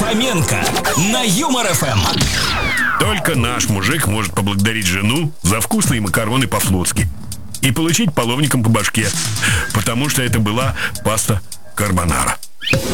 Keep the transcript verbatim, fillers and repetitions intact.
Хоменко на Юмор эф эм. Только наш мужик может поблагодарить жену за вкусные макароны по-флотски и получить половником по башке, потому что это была паста карбонара.